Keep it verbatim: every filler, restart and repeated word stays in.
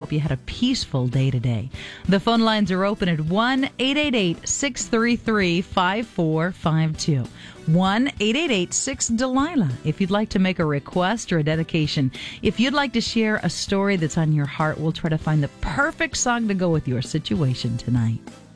hope you had a peaceful day today. The phone lines are open at one eight eight eight, six three three, five four five two. one eight eight eight, six Delilah. If you'd like to make a request or a dedication, if you'd like to share a story that's on your heart, we'll try to find the perfect song to go with your situation tonight.